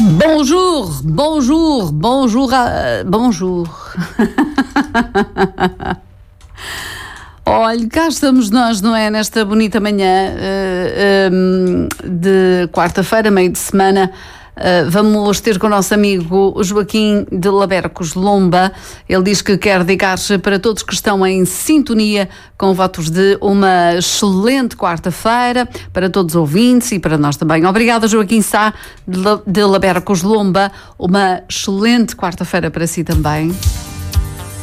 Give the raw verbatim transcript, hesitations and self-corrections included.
Bonjour, bonjour, bonjour, uh, bonjour. Olha, cá estamos nós, não é? Nesta bonita manhã uh, um, de quarta-feira, meio de semana. Uh, vamos ter com o nosso amigo Joaquim de Labercos Lomba. Ele diz que quer dedicar-se para todos que estão em sintonia, com votos de uma excelente quarta-feira para todos os ouvintes e para nós também. Obrigada, Joaquim Sá de Labercos Lomba. Uma excelente quarta-feira para si também.